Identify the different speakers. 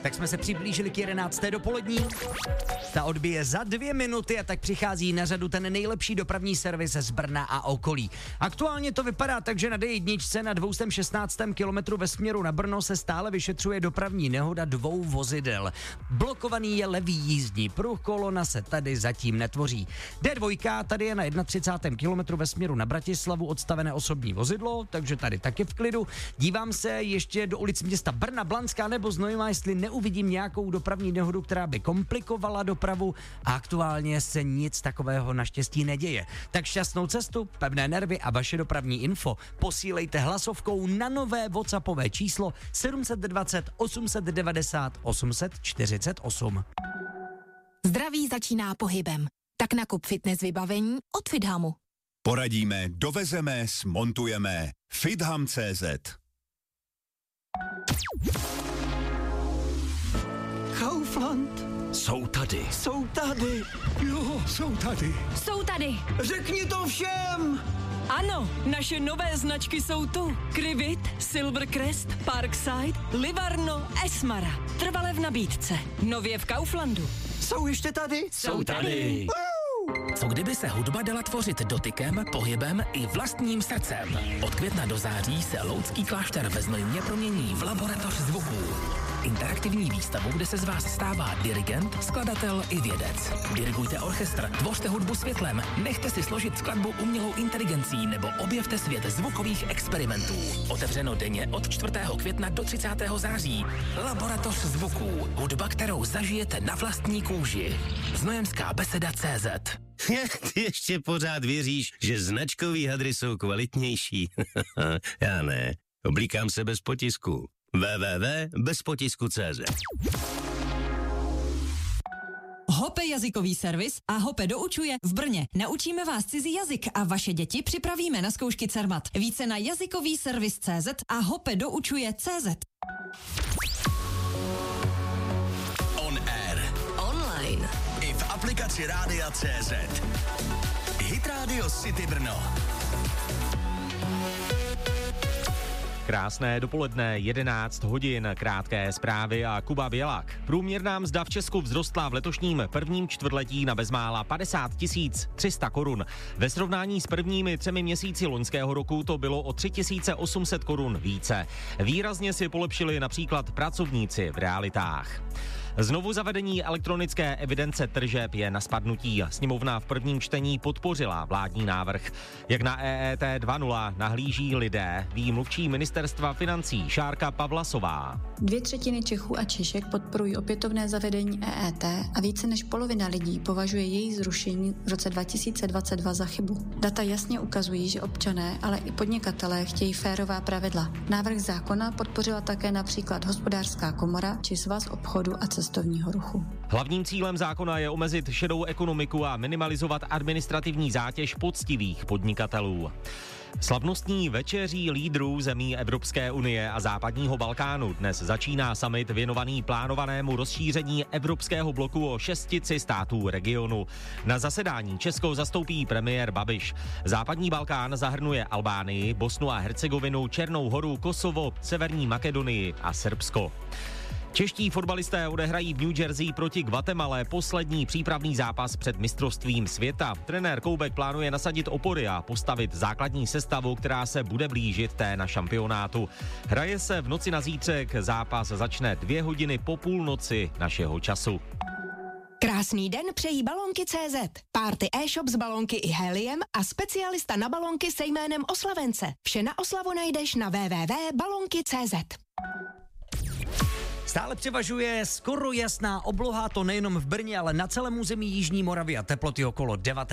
Speaker 1: Tak jsme se přiblížili k 11. dopolední. Ta odbije za 2 minuty a tak přichází na řadu ten nejlepší dopravní servis z Brna a okolí. Aktuálně to vypadá tak, že na D1 na 216. kilometru ve směru na Brno se stále vyšetřuje dopravní nehoda 2 vozidel. Blokovaný je levý jízdní pruh, kolona se tady zatím netvoří. D2 tady je na 31. kilometru ve směru na Bratislavu odstavené osobní vozidlo, takže tady taky v klidu. Dívám se ještě do ulic města Brna, Blanská nebo Znojma, jestli neuvidím nějakou dopravní nehodu, která by komplikovala dopravu, a aktuálně se nic takového naštěstí neděje. Tak šťastnou cestu, pevné nervy a vaše dopravní info posílejte hlasovkou na nové WhatsAppové číslo 720 890 848.
Speaker 2: Zdraví začíná pohybem. Tak nakup fitness vybavení od Fithamu.
Speaker 3: Poradíme, dovezeme, smontujeme. Fitham.cz.
Speaker 4: Kaufland.
Speaker 5: Jsou tady.
Speaker 4: Jsou tady.
Speaker 5: Jo, jsou tady.
Speaker 2: Jsou tady.
Speaker 4: Řekni to všem.
Speaker 6: Ano, naše nové značky jsou tu. Krivit, Silvercrest, Parkside, Livarno, Esmara. Trvale v nabídce. Nově v Kauflandu.
Speaker 4: Jsou ještě tady?
Speaker 5: Jsou tady. Co kdyby se hudba dala tvořit dotykem, pohybem i vlastním srdcem? Od května do září se Loudský klášter ve Znojmě promění v laboratoř zvuků. Interaktivní výstavu, kde se z vás stává dirigent, skladatel i vědec. Dirigujte orchestr, tvořte hudbu světlem, nechte si složit skladbu umělou inteligencí nebo objevte svět zvukových experimentů. Otevřeno denně od 4. května do 30. září. Laboratoř zvuků. Hudba, kterou zažijete na vlastní kůži. Znojemská beseda.cz.
Speaker 7: Ty ještě pořád věříš, že značkový hadry jsou kvalitnější? Já ne. Oblíkám se bez potisku. www.bezpotisku.cz.
Speaker 6: Hope jazykový servis a Hope doučuje v Brně. Naučíme vás cizí jazyk a vaše děti připravíme na zkoušky Cermat. Více na jazykový servis.cz a Hope doučuje.cz.
Speaker 5: On air.
Speaker 2: Online.
Speaker 5: I v aplikaci Rádia.cz. Hit Radio City Brno.
Speaker 8: Krásné dopoledne, 11 hodin, krátké zprávy a Kuba Bělák. Průměrná mzda v Česku vzrostla v letošním prvním čtvrtletí na bezmála 50 300 korun. Ve srovnání s prvními 3 měsíci loňského roku to bylo o 3 800 korun více. Výrazně si polepšili například pracovníci v realitách. Znovu zavedení elektronické evidence tržeb je na spadnutí. Sněmovna v prvním čtení podpořila vládní návrh. Jak na EET 2.0 nahlíží lidé, ví mluvčí ministerstva financí Šárka Pavlasová.
Speaker 9: 2/3 Čechů a Češek podporují opětovné zavedení EET a více než polovina lidí považuje její zrušení v roce 2022 za chybu. Data jasně ukazují, že občané, ale i podnikatelé chtějí férová pravidla. Návrh zákona podpořila také například Hospodářská komora či Svaz obchodu a cestovního ruchu.
Speaker 8: Hlavním cílem zákona je omezit šedou ekonomiku a minimalizovat administrativní zátěž poctivých podnikatelů. Slavnostní večeří lídrů zemí Evropské unie a západního Balkánu dnes začíná summit věnovaný plánovanému rozšíření evropského bloku o 6 států regionu. Na zasedání Česko zastoupí premiér Babiš. Západní Balkán zahrnuje Albánii, Bosnu a Hercegovinu, Černou Horu, Kosovo, Severní Makedonii a Srbsko. Čeští fotbalisté odehrají v New Jersey proti Guatemale poslední přípravný zápas před mistrovstvím světa. Trenér Koubek plánuje nasadit opory a postavit základní sestavu, která se bude blížit té na šampionátu. Hraje se v noci na zítřek, zápas začne 2 hodiny po půlnoci našeho času.
Speaker 2: Krásný den přejí Balonky.cz. Party e-shop s balonky i heliem a specialista na balonky se jménem Oslavence. Vše na oslavu najdeš na www.balonky.cz.
Speaker 1: Stále převažuje skoro jasná obloha, to nejenom v Brně, ale na celém území Jižní Moravy a teploty okolo 19